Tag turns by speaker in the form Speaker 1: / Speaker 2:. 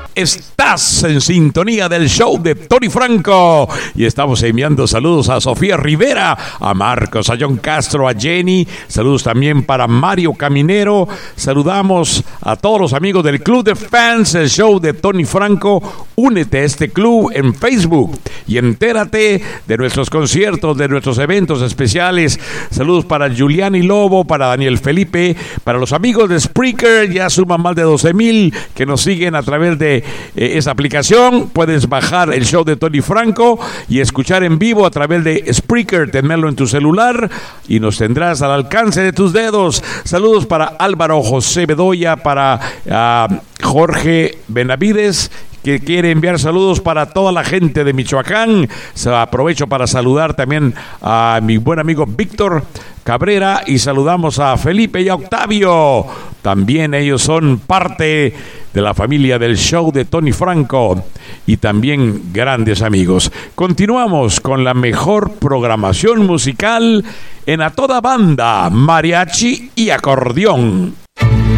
Speaker 1: Estás en sintonía del show de Tony Franco y estamos enviando saludos a Sofía Rivera, a Marcos, a John Castro, a Jenny. Saludos también para Mario Caminero. Saludamos a todos los amigos del Club de Fans, el show de Tony Franco. Únete a este club en Facebook y entérate de nuestros conciertos, de nuestros eventos especiales. Saludos para Julián y Lobo, para Daniel Felipe, para los amigos de Spreaker. Ya suman más de 12,000 que nos siguen a través de esa aplicación. Puedes bajar el show de Tony Franco y escuchar en vivo a través de Spreaker, tenerlo en tu celular y nos tendrás al alcance de tus dedos. Saludos para Álvaro José Bedoya, para Jorge Benavides, que quiere enviar saludos para toda la gente de Michoacán. Aprovecho para saludar también a mi buen amigo Víctor Cabrera y saludamos a Felipe y a Octavio. También ellos son parte de la familia del show de Tony Franco y también grandes amigos. Continuamos con la mejor programación musical en A Toda Banda, mariachi y acordeón.